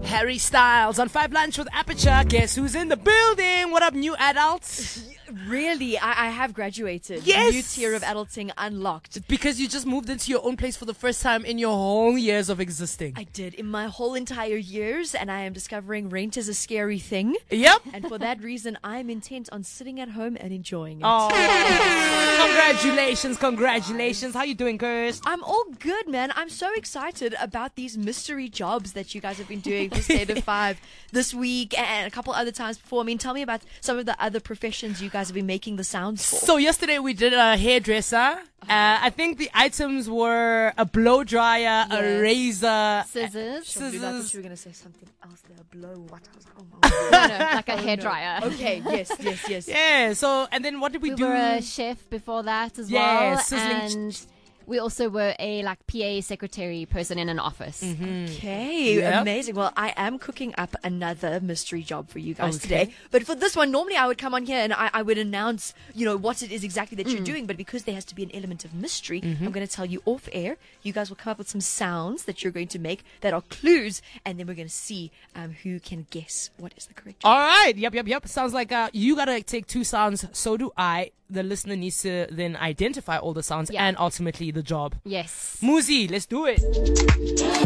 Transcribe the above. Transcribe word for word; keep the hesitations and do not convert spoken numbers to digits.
Harry Styles on Five Lunch with Aperture. Guess who's in the building? What up, new adults? Really, I, I have graduated. Yes. New tier of adulting unlocked. Because you just moved into your own place for the first time in your whole years of existing. I did in my whole entire years, and I am discovering rent is a scary thing. Yep. And for that reason, I am intent on sitting at home and enjoying it. Oh, congratulations, congratulations. How you doing, Kirst? I'm all good, man. I'm so excited about these mystery jobs that you guys have been doing for State of Five this week and a couple other times before. I mean, tell me about some of the other professions you guys have been making the sounds for. So yesterday we did a hairdresser. Uh, I think the items were a blow dryer, Yes. a razor, Scissors. Shabib, I thought scissors. you were going to say something else there. Blow what? I was like, oh my No, no, like a hairdryer. Okay, yes, yes, yes. Yeah. So and then what did we, We do? were a chef before that as Yeah, well, sizzling and we also were a like P A secretary person in an office. Okay, Yep. amazing. Well, I am cooking up another mystery job for you guys Okay. today. But for this one, normally I would come on here and I, I would announce, you know, what it is exactly that you're doing. But because there has to be an element of mystery, I'm going to tell you off air. You guys will come up with some sounds that you're going to make that are clues, and then we're going to see um, who can guess what is the correct job. All right. Yep, yep, yep. Sounds like uh, you gotta take two sounds. So do I. The listener needs to then identify all the sounds Yeah. and ultimately the job. Yes. Muzi, let's do it.